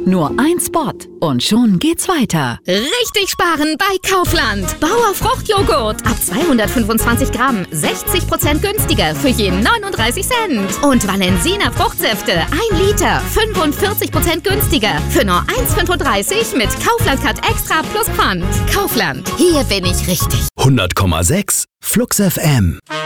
Nur ein Spot und schon geht's weiter. Richtig sparen bei Kaufland. Bauer Fruchtjoghurt ab 225 Gramm 60% günstiger für je 39 Cent. Und Valensina Fruchtsäfte 1 Liter 45% günstiger für nur 1,35 mit Kaufland-Card Extra plus Pfand. Kaufland, hier bin ich richtig. 100,6 Flux FM.